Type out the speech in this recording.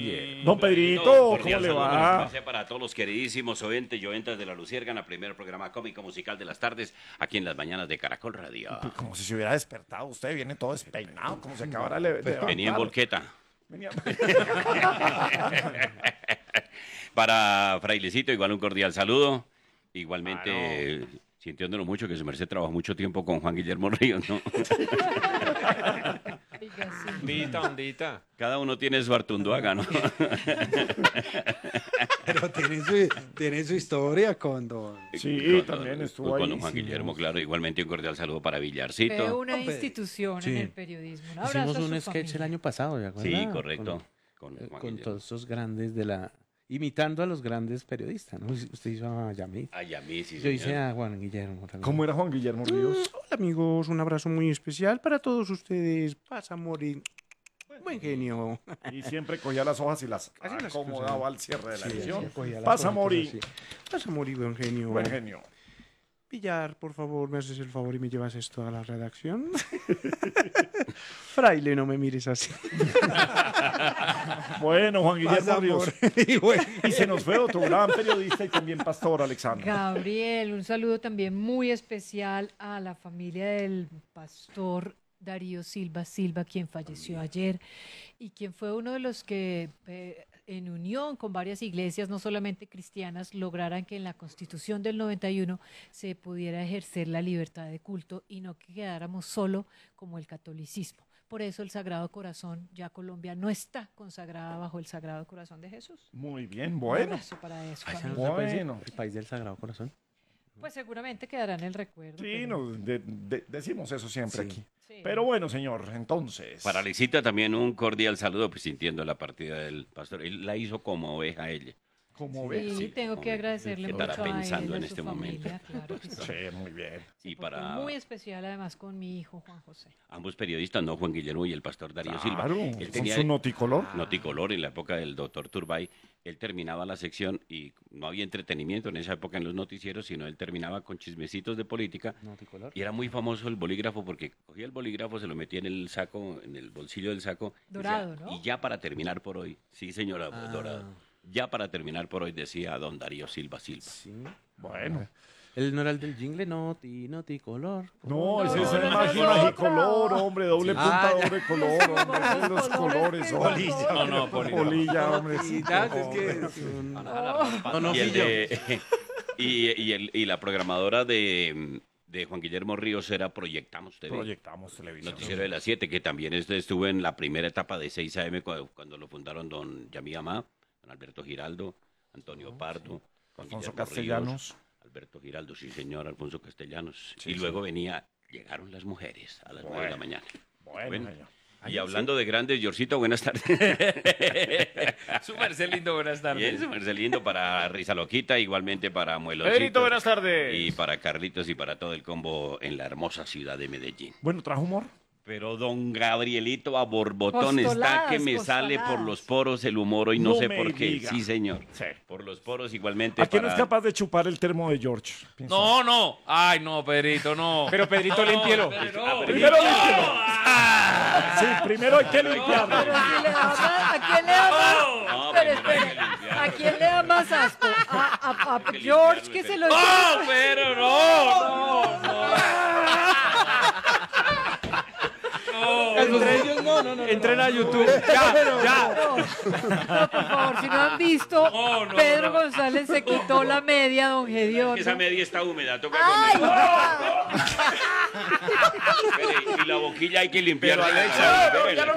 bien. Don Pedrito, ¿cómo le va? Para todos los queridísimos oyentes y oyentas de La Luciérgana, primer programa cómico musical de las tardes, aquí en las mañanas de Caracol Radio. Como si se hubiera despertado. Usted viene todo despeinado, como se acabara de levantar. Venía en volqueta. Venía... Para Frailecito, igual un cordial saludo. Igualmente, sintiéndolo mucho, que su merced trabajó mucho tiempo con Juan Guillermo Ríos, ¿no? Ondita. Cada uno tiene su Artunduaga, ¿no? Pero tiene su historia con don... Sí, también estuvo ahí. Con don Juan Guillermo, claro. Igualmente un cordial saludo para Villarcito. Fue una institución en el periodismo. Un abrazo Hicimos a su un sketch familia. el año pasado, ¿de acuerdo? Sí, correcto. Con todos esos grandes de la... Imitando a los grandes periodistas, ¿no? Usted hizo a Yamil. A Yamil, sí, Yo hice señor. a Juan Guillermo también. ¿Cómo era Juan Guillermo Ríos? Hola, amigos, un abrazo muy especial para todos ustedes. Pasa a morir. Buen genio. Y siempre cogía las hojas y las Así las acomodaba cosas. al cierre de la Sí, edición. cogía las Pasa a hojitas morir. así. Pasa a morir, buen genio. Buen genio. Pillar, por favor, me haces el favor y me llevas esto a la redacción. Fraile, no me mires así. Bueno, Juan Guillermo Pasa, Ríos. amor. Y se nos fue otro gran periodista y también pastor, Alexandra. Gabriel, un saludo también muy especial a la familia del pastor Darío Silva, quien falleció ayer y quien fue uno de los que en unión con varias iglesias, no solamente cristianas, lograran que en la Constitución del 91 se pudiera ejercer la libertad de culto y no que quedáramos solo como el catolicismo. Por eso el Sagrado Corazón, ya Colombia no está consagrada bajo el Sagrado Corazón de Jesús. Muy bien, Un bueno. abrazo para eso, Ay, familia. ¿no se puede decir? Bueno. El país del Sagrado Corazón. Pues seguramente quedará en el recuerdo. Sí, pero- no, decimos eso siempre Sí. aquí. Sí. Pero bueno, señor, entonces. Para Alexita también un cordial saludo, pues sintiendo la partida del pastor. Él la hizo como oveja ella. Como ve. Sí, Sí, tengo que hombre, agradecerle ¿qué mucho estará a pensando él, en a su este momento? familia, claro que sí. Sí, muy bien. Se Y portó para muy especial además con mi hijo Juan José. ambos periodistas, ¿no? Juan Guillermo y el pastor Darío Silva. Claro, Él con tenía su noticolor. Noticolor en la época del doctor Turbay. Él terminaba la sección y no había entretenimiento en esa época en los noticieros, sino él terminaba con chismecitos de política. Noticolor. Y era muy famoso el bolígrafo porque cogía el bolígrafo, se lo metía en el saco, en el bolsillo del saco. Dorado, decía, ¿no? Y ya para terminar por hoy, sí señora, dorado. Ya para terminar por hoy decía don Darío Silva. Sí. Bueno. Él no era el del jingle, noticolor. No, ese es no, el ese mágico es otro. color, hombre, doble punta, Ah, ya. doble color, hombre, esos son los colores, polilla. No, Polilla, hombre. sí, No, y, el de- y la programadora de Juan Guillermo Ríos era Proyectamos TV. Proyectamos televisión. Noticiero de las 7, que también estuvo en la primera etapa de 6 AM cuando lo fundaron don Yamí Amá, don Alberto Giraldo, Antonio Pardo, Juan Alfonso Guillermo Castellanos. Ríos, Alberto Giraldo, sí señor, Alfonso Castellanos. Sí, y luego llegaron las mujeres a las 9 de la mañana. Bueno, señor. Y hablando de grandes, Yorcito, buenas tardes. Su merced lindo, buenas tardes. Bien, su merced lindo para Risa Loquita, igualmente para Muelocito. Pedrito, buenas tardes. Y para Carlitos y para todo el combo en la hermosa ciudad de Medellín. Bueno, ¿trajo humor? Pero don Gabrielito a borbotón está Postoladas, que me sale por los poros el humor hoy, no No sé me por qué. diga. Sí, señor. Sí. Por los poros igualmente ¿A quién no es para... capaz de chupar el termo de George? Piensa. No. Ay, no, Pedrito, no. Pero Pedrito, límpielo. Primero límpielo. Sí, primero hay que limpiarlo. Pero si le da más, ¿a quién le da más? No, Espere, primero hay que espere. limpiarlo. ¿A quién le da más asco? A que George, limpiarlo, que se pero- lo ¡Oh, pero no! Entre ellos no. Entren a YouTube. Ya. No, por favor, si no han visto, No, Pedro González se quitó la media, don Gediondo. Esa media está húmeda, toca ¡Ay! comer. Espere, y la boquilla hay que limpiarla. Pero, Alexa, Espere,